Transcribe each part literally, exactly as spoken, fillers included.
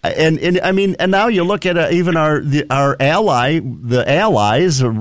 and, and I mean, and now you look at uh, even our the, our ally, the allies, uh,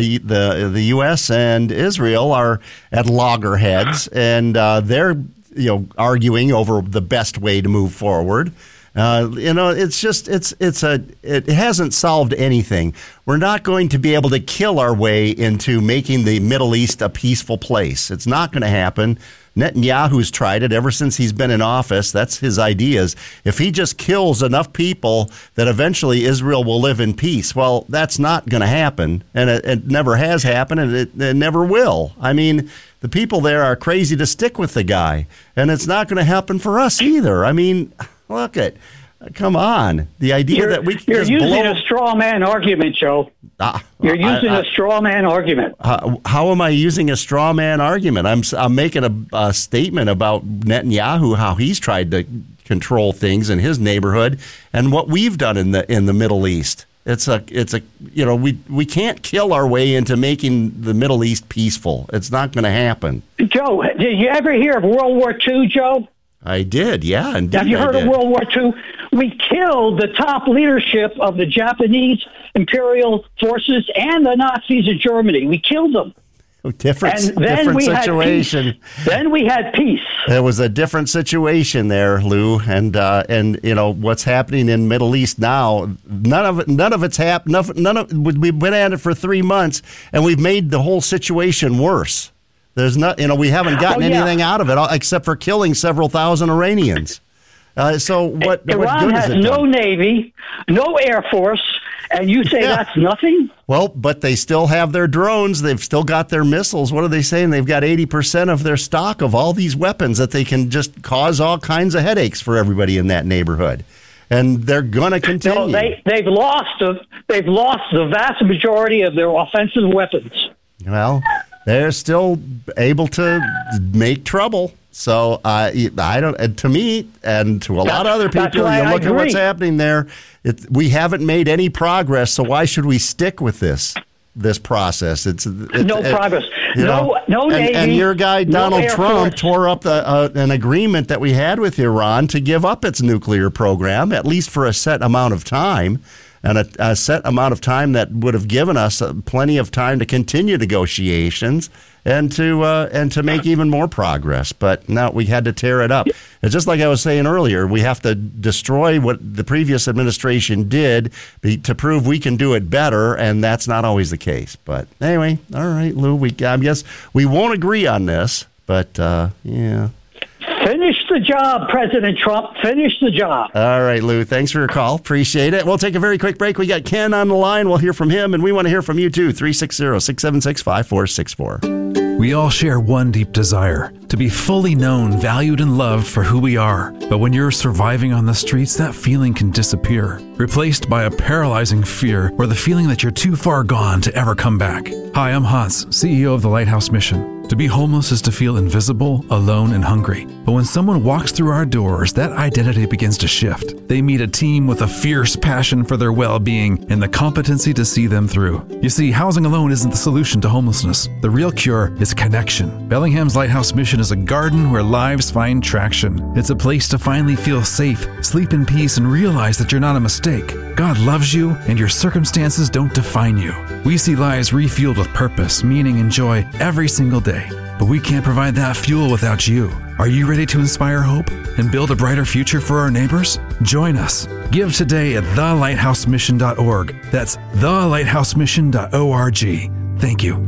the the U S and Israel are at loggerheads, and uh, they're you know arguing over the best way to move forward. Uh, you know, it's just it's it's a it hasn't solved anything. We're not going to be able to kill our way into making the Middle East a peaceful place. It's not going to happen. Netanyahu's tried it ever since he's been in office. That's his ideas. If he just kills enough people that eventually Israel will live in peace, well, that's not going to happen, and it, it never has happened, and it, it never will. I mean, the people there are crazy to stick with the guy, and it's not going to happen for us either. I mean. Look at, come on. The idea you're, that we can you're just using blow... a straw man argument, Joe. Uh, you're using I, I, a straw man argument. Uh, how am I using a straw man argument? I'm I'm making a, a statement about Netanyahu, how he's tried to control things in his neighborhood, and what we've done in the in the Middle East. It's a it's a you know we we can't kill our way into making the Middle East peaceful. It's not going to happen. Joe, did you ever hear of World War Two, Joe? I did, yeah. Indeed, Have you heard I of did. World War Two? We killed the top leadership of the Japanese imperial forces and the Nazis in Germany. We killed them. Different, and then different we situation. Had peace. Then we had peace. There was a different situation there, Lou, and uh, and you know what's happening in Middle East now. None of it, none of it's happened. None of we've been at it for three months, and we've made the whole situation worse. There's not, you know, we haven't gotten oh, yeah. anything out of it except for killing several thousand Iranians. Uh, so what? Iran what good has is it no done? Navy, no Air Force, and you say Yeah. that's nothing? Well, but they still have their drones. They've still got their missiles. What are they saying? They've got eighty percent of their stock of all these weapons that they can just cause all kinds of headaches for everybody in that neighborhood. And they're going to continue. No, they, they've lost a, they've lost the vast majority of their offensive weapons. Well, they're still able to make trouble. So uh, I don't. And to me, and to a lot of other people, you I look agree. at what's happening there. It, we haven't made any progress. So why should we stick with this this process? It's it, no it, progress. You know, no, no and, Navy. and your guy Donald no Air Trump Force. tore up the, uh, an agreement that we had with Iran to give up its nuclear program, at least for a set amount of time. And a, a set amount of time that would have given us uh, plenty of time to continue negotiations and to uh, and to make even more progress. But no, we had to tear it up. It's just like I was saying earlier, we have to destroy what the previous administration did be, to prove we can do it better, and that's not always the case. But anyway, all right, Lou, we, I guess we won't agree on this, but uh, yeah. Finish the job, President Trump. Finish the job. All right, Lou. Thanks for your call. Appreciate it. We'll take a very quick break. We got Ken on the line. We'll hear from him, and we want to hear from you, too. three six zero, six seven six, five four six four. We all share one deep desire, to be fully known, valued, and loved for who we are. But when you're surviving on the streets, that feeling can disappear, replaced by a paralyzing fear or the feeling that you're too far gone to ever come back. Hi, I'm Hans, C E O of the Lighthouse Mission. To be homeless is to feel invisible, alone, and hungry. But when someone walks through our doors, that identity begins to shift. They meet a team with a fierce passion for their well-being and the competency to see them through. You see, housing alone isn't the solution to homelessness. The real cure is connection. Bellingham's Lighthouse Mission is a garden where lives find traction. It's a place to finally feel safe, sleep in peace, and realize that you're not a mistake. God loves you, and your circumstances don't define you. We see lives refueled with purpose, meaning, and joy every single day. But we can't provide that fuel without you. Are you ready to inspire hope and build a brighter future for our neighbors? Join us. Give today at the lighthouse mission dot org. That's the lighthouse mission dot org. Thank you.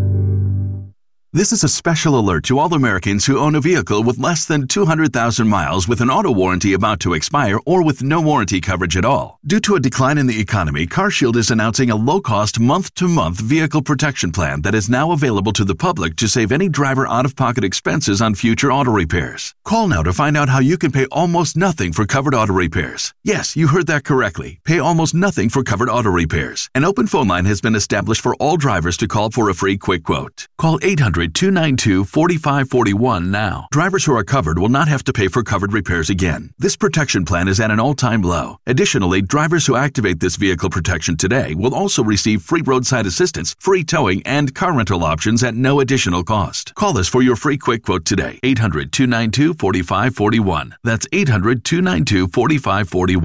This is a special alert to all Americans who own a vehicle with less than two hundred thousand miles with an auto warranty about to expire or with no warranty coverage at all. Due to a decline in the economy, CarShield is announcing a low-cost month-to-month vehicle protection plan that is now available to the public to save any driver out-of-pocket expenses on future auto repairs. Call now to find out how you can pay almost nothing for covered auto repairs. Yes, you heard that correctly. Pay almost nothing for covered auto repairs. An open phone line has been established for all drivers to call for a free quick quote. Call eight hundred, two nine two, four five four one now. Drivers who are covered will not have to pay for covered repairs again. This protection plan is at an all-time low. Additionally, drivers who activate this vehicle protection today will also receive free roadside assistance, free towing, and car rental options at no additional cost. Call us for your free quick quote today. eight hundred, two nine two, four five four one. That's eight hundred, two nine two, four five four one.